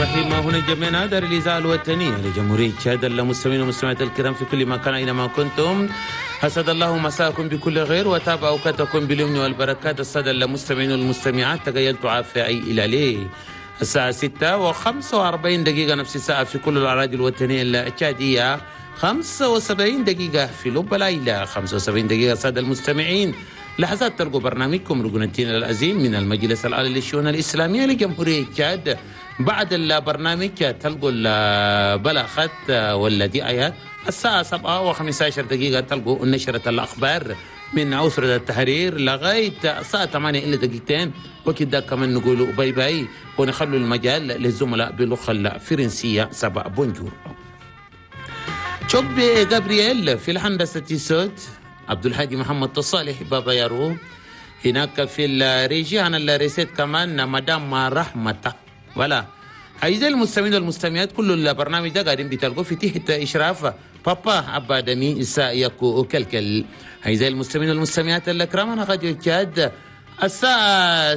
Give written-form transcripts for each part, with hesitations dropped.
الرحيم. هنا جميعنا دار الإذاعة الوطنية لجمهورية تشاد. المستمعين والمستمعات الكرام في كل مكان أينما كنتم، أسعد الله مساءكم بكل خير وتابع أوقاتكم باليمن والبركات. السادة المستمعين والمستمعات، تخيلت عافية إلى ليه الساعة 6:45 دقيقة نفس الساعة في كل الأراضي الوطنية التشادية، 75 دقيقة في لب الليلة، 75 دقيقة. السادة المستمعين، لحظات تلقوا برنامجكم ركن الدين العظيم من المجلس العالي للشؤون الإسلامية لجمهورية تشاد. بعد البرنامج تلقوا البلاغات والدعايات. الساعة 7:15 دقيقة تلقوا نشرة الأخبار من أسرة التحرير لغاية الساعة 8 إلا دقيقتين، وكذا كمان نقولوا باي باي ونخلوا المجال للزملاء باللغة الفرنسية. سبع بونجور. شوب جابرييل في الهندسة الصوت، عبد الحاج محمد تصالح بابا يارو. هناك في الريجيان الريسيت كمان مدام رحمة. ولا أعزائي المستمعين والمستمعات، كل البرنامج ده قاعدين بتلقوا في تحت إشراف بابا عبادمي سايكو كلكل. أعزائي المستمعين والمستمعات الأكرام، أنا غادي تشاد الساعة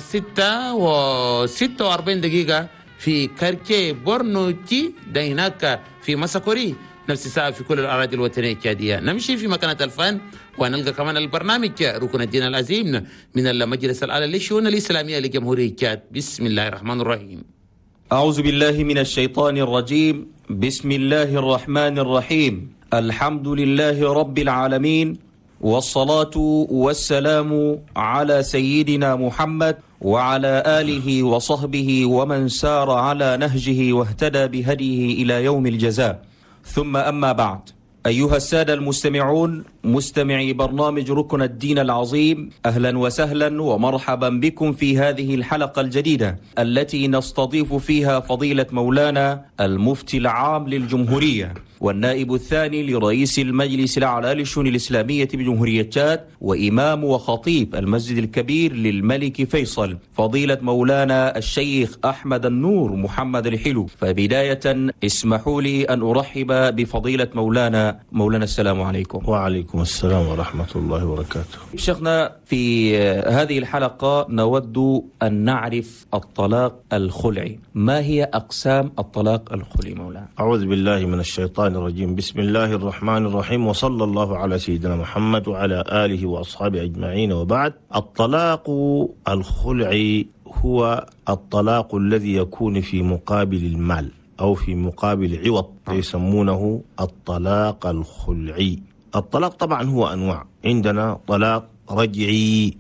6:46 دقيقة في كاركي بورنوتي ده هناك في مساكوري، نفس الساعة في كل الأراضي الوطنية التشادية. نمشي في مكانة الفن ونلقى كمان البرنامج ركن الدين العظيم من المجلس الأعلى للشؤون الإسلامية لجمهورية تشاد. بسم الله الرحمن الرحيم. أعوذ بالله من الشيطان الرجيم. بسم الله الرحمن الرحيم. الحمد لله رب العالمين، والصلاة والسلام على سيدنا محمد وعلى آله وصحبه ومن سار على نهجه واهتدى بهديه إلى يوم الجزاء. ثم أما بعد، أيها السادة المستمعون، مستمعي برنامج ركن الدين العظيم، أهلا وسهلا ومرحبا بكم في هذه الحلقة الجديدة التي نستضيف فيها فضيلة مولانا المفتي العام للجمهورية والنائب الثاني لرئيس المجلس الأعلى للشؤون الإسلامية بجمهورية تشاد وإمام وخطيب المسجد الكبير للملك فيصل، فضيلة مولانا الشيخ أحمد النور محمد الحلو. فبداية اسمحوا لي أن أرحب بفضيلة مولانا. السلام عليكم. وعليكم السلام ورحمة الله وبركاته. شيخنا، في هذه الحلقة نود أن نعرف الطلاق الخلعي. ما هي أقسام الطلاق الخلعي مولانا؟ أعوذ بالله من الشيطان الرجيم. بسم الله الرحمن الرحيم، وصلى الله على سيدنا محمد وعلى آله وأصحابه أجمعين، وبعد. الطلاق الخلعي هو الطلاق الذي يكون في مقابل المال أو في مقابل عوض، يسمونه الطلاق الخلعي. الطلاق طبعا هو أنواع، عندنا طلاق رجعي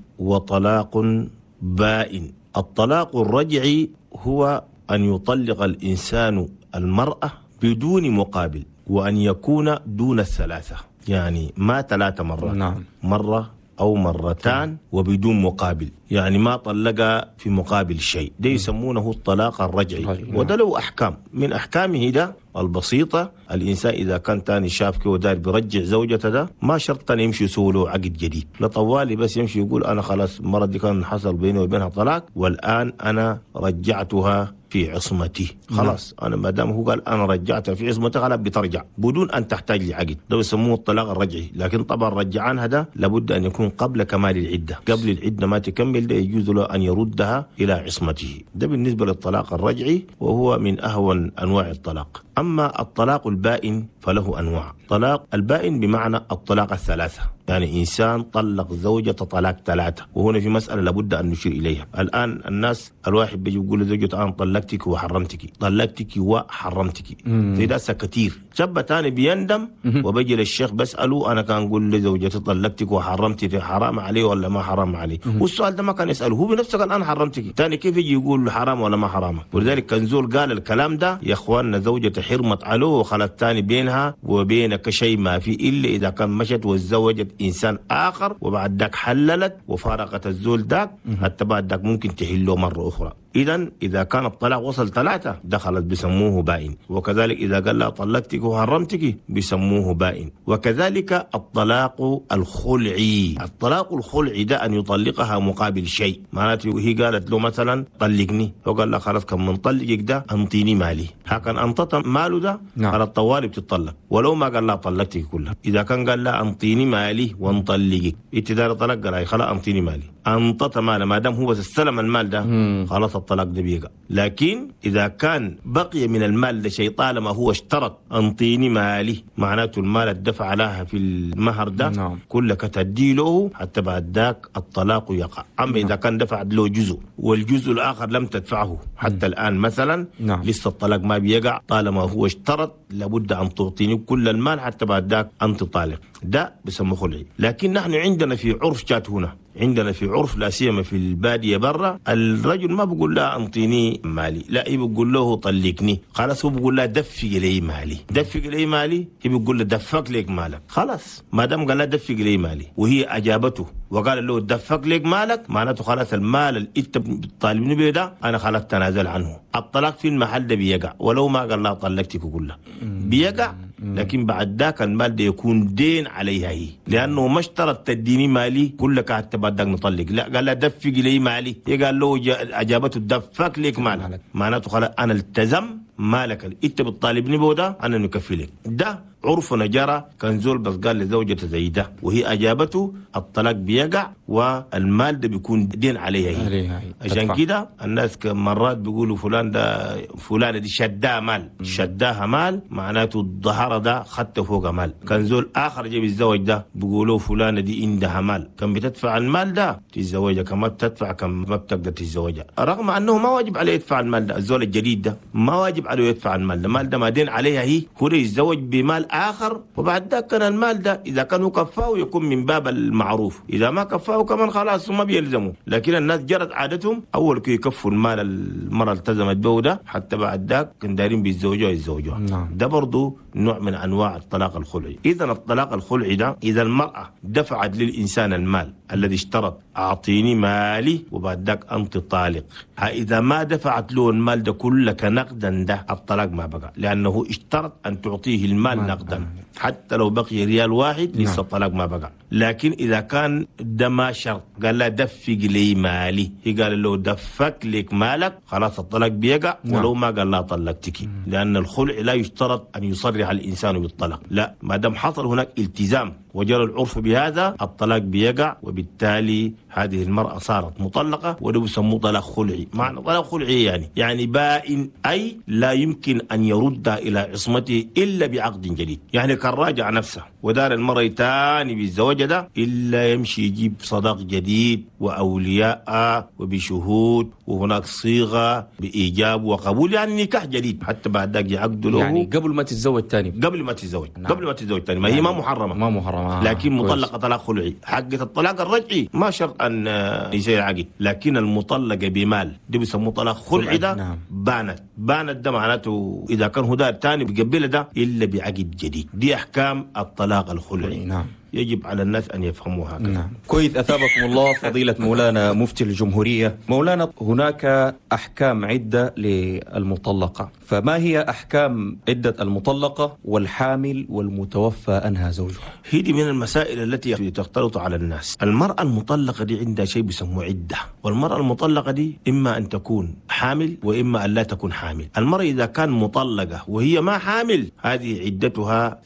وطلاق بائن. الطلاق الرجعي هو أن يطلق الإنسان المرأة بدون مقابل، وأن يكون دون الثلاثة، يعني ما 3 مرات. نعم. مرة أو مرتان وبدون مقابل، يعني ما طلقها في مقابل شيء، ده يسمونه الطلاق الرجعي. وده له أحكام، من أحكامه ده البسيطة، الإنسان إذا كان تاني شاف كده ودار برجع زوجته، ده ما شرط أن يمشي يسوله عقد جديد، لطوالي بس يمشي يقول أنا خلاص المرة دي كان حصل بيني وبينها طلاق والآن أنا رجعتها في عصمتي، خلاص أنا ما دام هو قال أنا رجعتها في عصمتي خلاص بترجع بدون أن تحتاج لعقد، ده يسموه الطلاق الرجعي. لكن طبعا رجعانها ده لابد أن يكون قبل كمال العدة، قبل العدة ما تكمل ده يجوز له أن يردها إلى عصمته. ده بالنسبة للطلاق الرجعي، وهو من أهون أنواع الطلاق. أما الطلاق البائن فله أنواع. طلاق البائن بمعنى الطلاق الثلاثة، يعني إنسان طلق زوجة طلاق 3، وهنا في مسألة لابد أن نشير إليها. الآن الناس الواحد بيجي يقول لزوجته أنا طلقتك وحرمتك، طلقتك وحرمتك، في ده كتير. شاب تاني بيندم وبيجي للشيخ بسأله أنا كان أقول لزوجتي طلقتك وحرمتك، حرام عليه ولا ما حرام عليه؟ والسؤال ده ما كان يسأله، هو بنفسه قال أنا حرمتك، تاني كيف يجي يقول حرام ولا ما حرام؟ ولذلك كنزول قال الكلام ده يا إخواننا، زوجته حرمت عليه وخلت تاني بينها وبينك شيء ما في، إلا إذا كان مشت وتزوجت إنسان آخر وبعد ذاك حللت وفارقت الزول ذاك، حتى بعد ذاك ممكن تحله مرة أخرى. إذا كان الطلاق وصل 3 دخلت بسموه بائن. وكذلك إذا قال لا طلقتك وحرمتك بسموه بائن. وكذلك الطلاق الخلعي. الطلاق الخلعي ده أن يطلقها مقابل شيء، معناته هي قالت له مثلا طلقني، وقال لا خلاص كم من طلقك ده أنطيني مالي، هكذا أنطت ماله ده على الطوالي بتطلق، ولو ما قال لا طلقتك كلها. إذا كان قال لا أنطيني مالي وانطلقك اتدار طلق قال خلاص أنطيني مالي، أنطت ماله ما دام هو بس استلم المال ده خلاص الطلاق ده بيقع. لكن إذا كان بقي من المال ده شيء طالما هو اشترط أنطيني مالي، معناته المال الدفع لها في المهر ده كلك تدي له حتى بعد ذاك الطلاق يقع. أما إذا كان دفع له جزء والجزء الآخر لم تدفعه حتى الآن مثلا لسه الطلاق ما بيقع، طالما هو اشترط لابد أن تعطيني كل المال حتى بعد ذاك أنت طالق. ده بسموه خلعي. لكن نحن عندنا في عرف جات هنا، عندنا في عرف لا سيما في البادية برا، الرجل ما بقول له أنطيني مالي، لا بيقول له طلقني، خلاص هو بقول له دفق لي مالي، دفق لي مالي، هي بيقول له دفق لك مالك، خلاص ما دام قال له دفق لي مالي وهي أجابته وقال له دفق لك مالك، معناته خلاص المال اللي انت طالبني به ده انا خلاص تنازل عنه. الطلاق في المحل ده بيقع ولو ما قال لا طلقتك كلها بيقع، لكن بعد ذاك المال ده يكون دين عليها هي، لانه ما اشترط تديني مالي كلك حتى بعد ذاك نطلق، لا قال لا دفق لي مالي، هي قال له اجابته دفق لك مالك، معناته خلاص انا التزم مالك انت بتطالبني به ده انا نكفي لك. ده عرفنا جرى كان زول بس قال لزوجته زي ده وهي اجابته الطلاق بيقع والمال ده بيكون دين عليها هي. عشان كده الناس مرات بيقولوا فلان ده فلانه دي شداها مال، شداها مال معناته الظهر ده خدته فوق مال. كان زول اخر جاب الزوج ده بيقولوا فلانه دي عندها مال، كان بتدفع المال ده تتزوجها، كان ما بتدفع كان ما بتقدر تتزوجها، رغم انه ما واجب عليه يدفع المال ده. الزول الجديد ده ما واجب عليه يدفع المال ده، المال ده ما دين عليها هي، هو يتزوج بمال آخر وبعد ذاك كان المال ده إذا كانوا كفاه يكون من باب المعروف، إذا ما كفاه كمان خلاص ما بيلزموا. لكن الناس جرت عادتهم أول كي يكفوا المال المرأة التزمت به ده حتى بعد ذاك كان دايرين بيتزوجوا. ده برضو نوع من أنواع الطلاق الخلعي. إذا الطلاق الخلعي ده إذا المرأة دفعت للإنسان المال الذي اشترط أعطيني مالي وبعد ذاك أنت طالق، إذا ما دفعت له المال ده كله كنقدا ده الطلاق ما بقى، لأنه اشترط أن تعطيه المال نقدا حتى لو بقي ريال واحد لسه الطلاق ما بقى. لكن إذا كان ده ما شرط قال لا دفق لي مالي، هي قال له دفق لك مالك خلاص الطلاق بيقع ولو ما قال لا طلقتك، لأن الخلع لا يشترط أن يصرح الإنسان بالطلاق، لا ما دام حصل هناك التزام وجرى العرف بهذا الطلاق بيقع، وبالتالي هذه المرأة صارت مطلقة وده بيسموه طلاق خلعي. معنى طلاق خلعي يعني بائن، أي لا يمكن أن يردها إلى عصمته إلا بعقد جديد، يعني كان راجع نفسه ودار المرأة تاني بالزواج ده إلا يمشي يجيب صداق جديد وأولياء وبشهود وهناك صيغة بإيجاب وقبول، يعني نكاح جديد حتى بعد ذاك يعقدوا له، يعني قبل ما تتزوج تاني، قبل ما تتزوج قبل ما تتزوج تاني، ما هي ما محرمة لكن مطلقة طلاق خلعي. حقة الطلاق الرجعي ما شرط أن يصير عقد، لكن المطلقة بمال دي بيسموه طلاق خلعي ده. بانت ده معناته إذا كان هو دار تاني بيقبلها ده إلا بعقد جديد. دي أحكام الطلاق الخلعي. يجب على الناس أن يفهموا هكذا. كويس، أثابكم الله فضيلة مولانا مفتي الجمهورية. مولانا هناك أحكام عدة للمطلقة، فما هي أحكام عدة المطلقة والحامل والمتوفى عنها زوجها؟ هذه من المسائل التي تختلط على الناس. المرأة المطلقة دي عندها شيء بيسموه عدة، والمرأة المطلقة دي إما أن تكون حامل وإما أن لا تكون حامل. المرأة إذا كان مطلقة وهي ما حامل هذه عدتها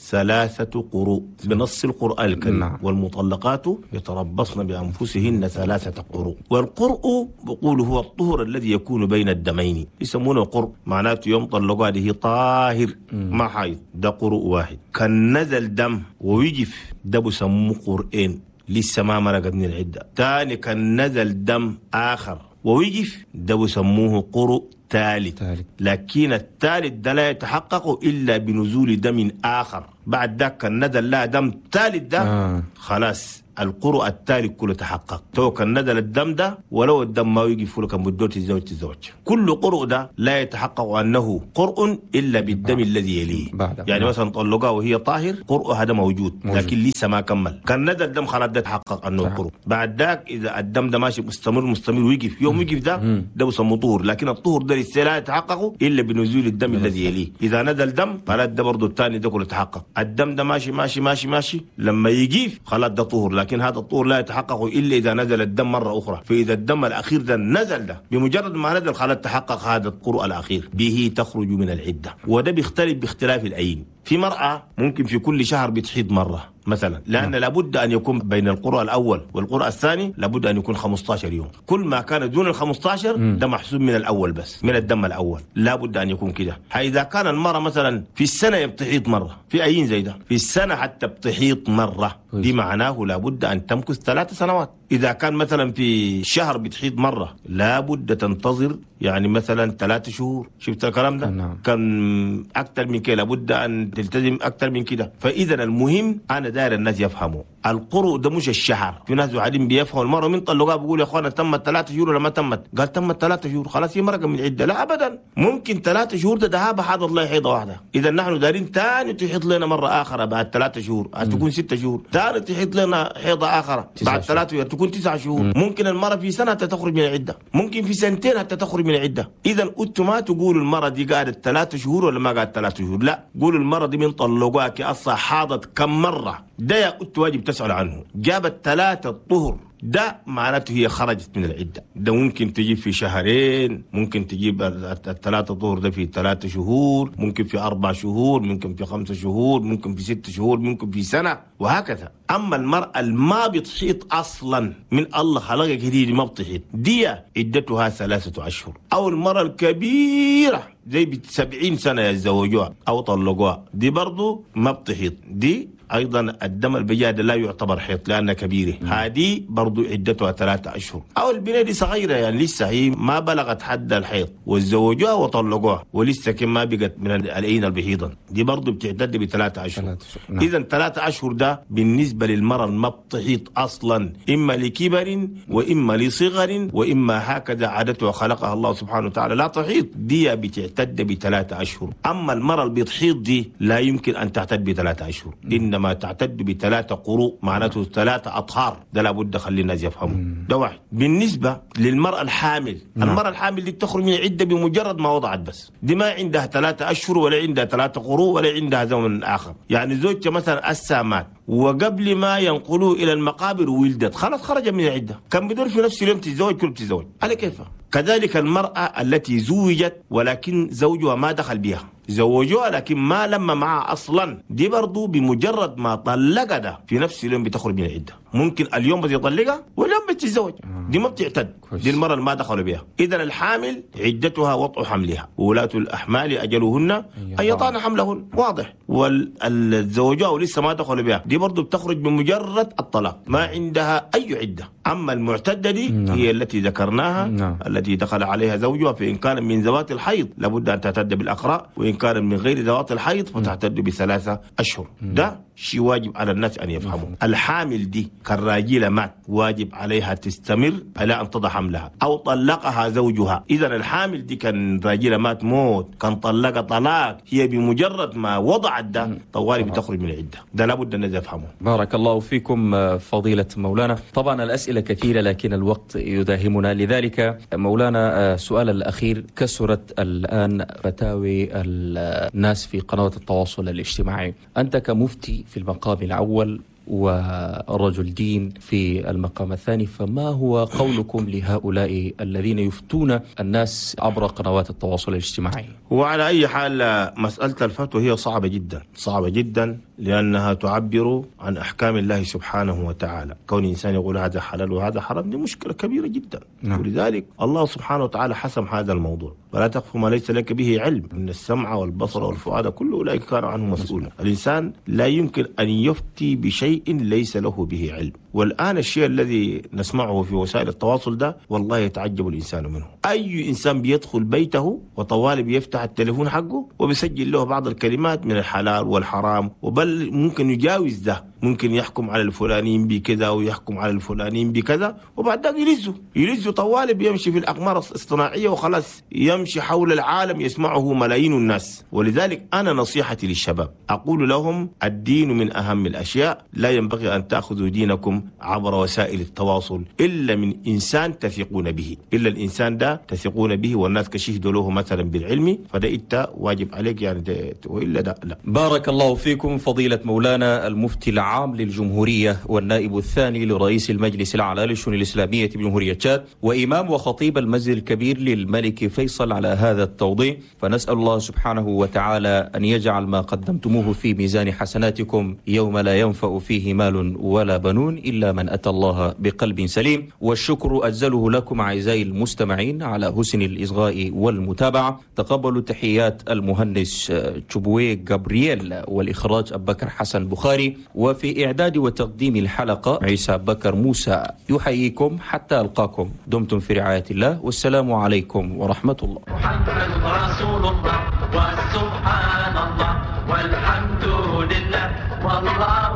3 قروء بنص القرآن الكريم. والمطلقات يتربصن بأنفسهن 3 قروء. والقرء بقول هو الطهر الذي يكون بين الدمين، يسمونه قرء، معناته يوم طلقوا هذه طاهر ما حيض، ده قروء واحد. كان نزل دم ويجف ده بسموه قرئين لسه ما مرقت من العدة. تاني كان نزل دم آخر ويجف ده بسموه قرء ثالث، لكن الثالث ده لا يتحقق إلا بنزول دم آخر. بعد ذاك كان نزل لا دم ثالث ده خلاص القرء التالي كله تحقق. تو كان نزل الدم ده ولو الدم ما يجي فوق كان بدو تتزوج. كل قرء ده لا يتحقق أنه قرء إلا بالدم الذي يليه. يعني مثلا طلقها وهي طاهر قرء هذا موجود لكن لسه ما كمل، كان نزل الدم خلاص ده تحقق أنه قرء. بعد ذاك إذا الدم ده ماشي مستمر ويقف، يوم يقف ده بسموه طهور، لكن الطهور ده الثاني لا يتحقق إلا بنزول الدم الذي يليه. إذا نزل دم خلاص ده برضه الثاني ده كله يتحقق. الدم ده ماشي ماشي ماشي ماشي لما يجيف خلاص ده طهور، لكن هذا الطهور لا يتحقق إلا إذا نزل الدم مرة أخرى. فإذا الدم الأخير ده نزل ده بمجرد ما نزل خلاص تحقق هذا القرء الأخير، به تخرج من العدة. وده بيختلف باختلاف الأيين. في مرأة ممكن في كل شهر بتحيض مرة مثلا، لأن لابد أن يكون بين القرء الأول والقرء الثاني لابد أن يكون 15 يوم. كل ما كان دون ال 15 ده محسوب من الأول، بس من الدم الأول لابد أن يكون كده. إذا كان المرأة مثلا في السنة بتحيض مرة، في أيين زي ده في السنة حتى بتحيض مرة، دي معناه لابد أن تمكث 3 سنوات. إذا كان مثلا في شهر بتحيض مرة لابد تنتظر يعني مثلا 3 شهور. شفت الكلام ده؟ كان أكثر من كده لابد أن تلتزم أكثر من كده. فإذا المهم أنا داير الناس يفهموا القرء ده مش الشهر. في ناس قاعدين بيفهموا المرة من طلقها بيقول يا أخوانا تمت 3 شهور ولا ما تمت؟ قال تمت 3 شهور خلاص هي مرقة من العدة. لا أبدا، ممكن 3 شهور ده دهابة حاضر الله حيضة واحدة. إذا نحن دارين تاني تحيض لنا مرة آخرة بعد 3 شهور تكون 6 شهور، تاني تحيض لنا حيضة آخرة بعد 3 شهور تكون 9 شهور. ممكن المرة في سنة حتى تخرج من العدة، ممكن في سنتين حتى تخرج من العدة. إذا أنتم ما تقولوا المرة دي قعدت 3 شهور ولا ما قعدت 3 شهور، لا قولوا المرة دي من طلقوها كأصلا حاضت كم مرة. ده يا أنت واجب تسأل عنه. جابت 3 طهر ده معناته هي خرجت من العدة. ده ممكن تجيب في 2 شهر، ممكن تجيب 3 طهور ده في 3 شهور، ممكن في 4 شهور، ممكن في 5 شهور، ممكن في 6 شهور، ممكن في سنة وهكذا. أما المرأة ما بتحيط أصلا من الله خلقها جديد ما بتحيط دي عدتها 3 أشهر. أو المرأة الكبيرة زي 70 سنة يتزوجوها أو طلقوها دي برضو ما بتحيط، دي أيضا الدم البياد لا يعتبر حيض لأنها كبيرة. هذه برضو عدتها 3 أشهر. أو البنية دي صغيرة يعني لسه هي ما بلغت حد الحيض وتزوجوها وطلقوها ولسه كم ما بقت من الأين البحيضا، دي برضو بتعتد ب3 أشهر. إذا 3 أشهر ده بالنسبة للمرأة ما بتحيض أصلا، إما لكبر وإما لصغر وإما هكذا عادتها خلقها الله سبحانه وتعالى لا تحيض، دي بتعتد ب3 أشهر. أما المرأة اللي بتحيض دي لا يمكن أن تعتد ب3 أشهر، إنما تعتد ب3 قروء معناته 3 أطهار. ده لابد خلي الناس يفهموا. ده واحد. بالنسبة للمرأة الحامل، المرأة الحامل دي تخرج من العدة بمجرد ما وضعت بس، دي ما عندها 3 أشهر ولا عندها 3 قروء ولا عندها زمن آخر. يعني زوجها مثلا السامات وقبل ما ينقلوه إلى المقابر ولدت خلاص خرج من العدة، كان بدور في نفس اليوم تتزوج كل تتزوج على كيفها. كذلك المرأة التي زوجت ولكن زوجها ما دخل بها، زوجوها لكن ما لما معها أصلا، دي برضو بمجرد ما طلقها ده في نفس اليوم بتخرج من العدة. ممكن اليوم بتطلقها واليوم بتتزوج، دي ما بتعتد، دي المرأة اللي ما دخلوا بها. إذا الحامل عدتها وضع حملها، وولاة الأحمال أجلهن أن يضعن حملهن، واضح. والزوجها ولسه ما دخلوا بها دي برضو بتخرج بمجرد الطلاق، ما عندها أي عدة. أما المعتدة دي هي التي ذكرناها، التي دخل عليها زوجها، فإن كان من ذوات الحيض لابد أن تعتد بالأقراء، وإن كان من غير ذوات الحيض فتعتد ب3 أشهر. ده شيء واجب على الناس أن يفهموا. الحامل دي كالراجل مات واجب عليها تستمر على أن تضع حملها أو طلقها زوجها. إذا الحامل دي كان راجل مات موت، كان طلق طلاق، هي بمجرد ما وضعت ده طوالي بتخرج من العدة. ده لابد أن يفهموا. بارك الله فيكم فضيلة مولانا. طبعا الأسئلة كثيرة لكن الوقت يداهمنا، لذلك مولانا سؤال الأخير. كثرت الآن فتاوي الناس في قنوات التواصل الاجتماعي، أنت كمفتي في المقام الأول ورجل دين في المقام الثاني، فما هو قولكم لهؤلاء الذين يفتون الناس عبر قنوات التواصل الاجتماعي؟ وعلى أي حال مسألة الفتوى هي صعبة جدا، صعبة جدا، لأنها تعبر عن أحكام الله سبحانه وتعالى. كون إنسان يقول هذا حلال وهذا حرام دي مشكلة كبيرة جدا. ولذلك الله سبحانه وتعالى حسم هذا الموضوع، ولا تقف ما ليس لك به علم، إن السمع والبصر والفؤاد كل أولئك كان عنه مسؤولا. الإنسان لا يمكن أن يفتي بشيء ليس له به علم. والآن الشيء الذي نسمعه في وسائل التواصل ده والله يتعجب الإنسان منه. أي إنسان بيدخل بيته وطوالي بيفتح التليفون حقه وبيسجل له بعض الكلمات من الحلال والحرام، وبل ممكن يجاوز ده، ممكن يحكم على الفلانيين بكذا ويحكم على الفلانيين بكذا، وبعد ذلك يلزوا طوالي بيمشي في الأقمار الاصطناعية وخلاص يمشي حول العالم يسمعه ملايين الناس. ولذلك أنا نصيحتي للشباب أقول لهم الدين من أهم الأشياء، لا ينبغي أن تأخذوا دينكم عبر وسائل التواصل إلا من إنسان تثقون به، إلا الإنسان ده تثقون به والناس كشهدوا له مثلا بالعلم، فده إنت واجب عليك يعني، وإلا ده لا. بارك الله فيكم فضيلة مولانا المفتي العام للجمهورية والنائب الثاني لرئيس المجلس الأعلى للشؤون الإسلامية بجمهورية تشاد وإمام وخطيب المسجد الكبير للملك فيصل على هذا التوضيح، فنسأل الله سبحانه وتعالى أن يجعل ما قدمتموه في ميزان حسناتكم يوم لا ينفع فيه مال ولا بنون إلا من أتى الله بقلب سليم. والشكر أجزله لكم أعزائي المستمعين على حسن الإصغاء والمتابعة. تقبلوا تحيات المهندس تشبوي جابرييل والإخراج أبو بكر حسن بخاري، وفي إعداد وتقديم الحلقة عيسى بكر موسى. يحييكم حتى ألقاكم، دمتم في رعاية الله، والسلام عليكم ورحمة الله. محمد رسول الله وسبحان الله والحمد لله والله